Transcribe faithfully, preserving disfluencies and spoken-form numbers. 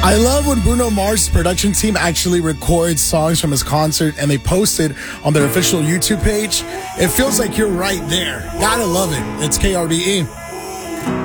I love when Bruno Mars' production team actually records songs from his concert and they post it on their official YouTube page. It feels like you're right there. Gotta love it. It's K R B E.